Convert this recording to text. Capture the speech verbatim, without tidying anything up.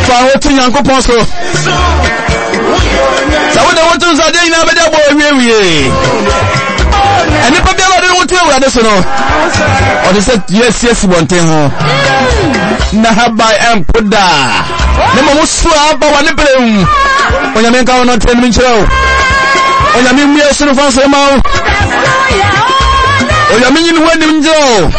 fa wotu Nyankopon so sa wo de wotu za de ina be de bo wiewie ani pa bia de wotu ewura so no o de say yes yes bonten ho na habai empoda ne mo so aba wa ne brem onyame nka wono ten mi nchiro onyame mu yesu no fa so ma onyame nyi no wani njo